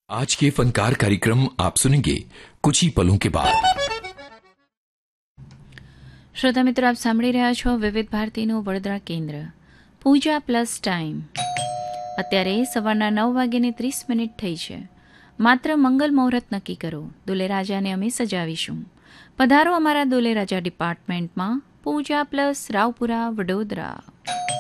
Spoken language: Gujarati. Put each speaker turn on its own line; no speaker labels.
आज के फनकार कार्यक्रम आप सुनेंगे कुछ ही पलों के बाद।
શ્રોતા મિત્રો, આપ સાંભળી રહ્યા છો વિવિધ ભારતીનું વડોદરા કેન્દ્ર પૂજા પ્લસ ટાઈમ. અત્યારે સવારના 9:30 થઈ છે. માત્ર મંગલ મુહૂર્ત નક્કી કરો, દુલેરાજાને અમે સજાવીશું. પધારો અમારા દુલેરાજા ડિપાર્ટમેન્ટમાં. પૂજા પ્લસ રાવપુરા વડોદરા.